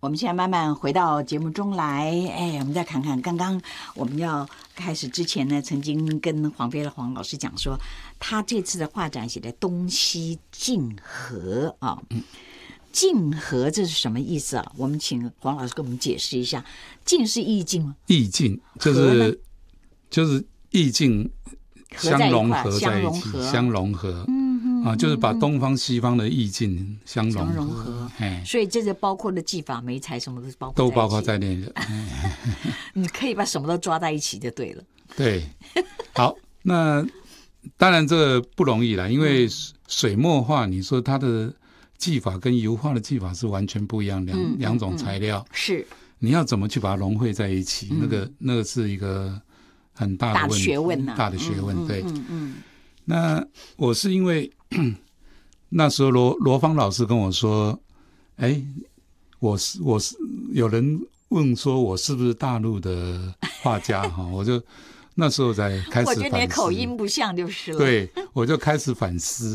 我们现在慢慢回到节目中来，我们再看看刚刚我们要开始之前呢，曾经跟黄飞的黄老师讲说，他这次的画展写的东西竞合啊。竞合这是什么意思啊？我们请黄老师给我们解释一下。竞是意境吗？ 意境就是意境相融合在一起，相融合。就是把东方西方的意境相融合。 所以这就包括了技法、媒材什么都包括在内的。 你可以把什么都抓在一起就对了。 对，好，那当然这个不容易啦，因为水墨画，你说它的技法跟油画的技法是完全不一样，两种材料， 是你要怎么去把它融汇在一起，那个是一个很大的问题，大的学问，对。那我是因为那时候罗芳老师跟我说，我是有人问说我是不是大陆的画家我就那时候才开始反思， 我觉得你的口音不像就是了。 对，我就开始反思。